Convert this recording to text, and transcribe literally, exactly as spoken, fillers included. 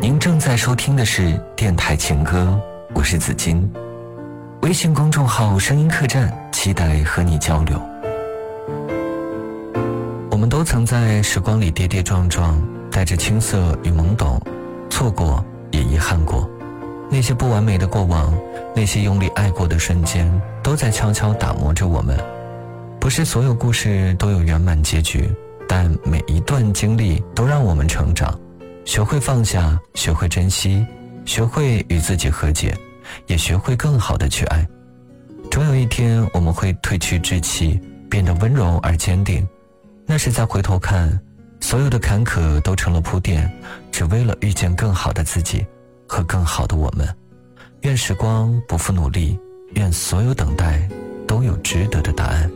您正在收听的是电台情歌，我是子金。微信公众号声音客栈，期待和你交流。我们都曾在时光里跌跌撞撞，带着青涩与懵懂，错过也遗憾过。那些不完美的过往，那些用力爱过的瞬间，都在悄悄打磨着我们。不是所有故事都有圆满结局，但每一段经历都让我们成长，学会放下，学会珍惜，学会与自己和解，也学会更好的去爱。终有一天，我们会褪去稚气，变得温柔而坚定。那时再回头看，所有的坎坷都成了铺垫，只为了遇见更好的自己和更好的我们。愿时光不负努力，愿所有等待都有值得的答案。